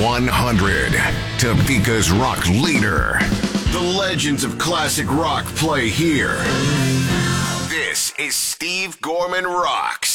100. Topeka's rock leader. The legends of classic rock play here. This is Steve Gorman Rocks.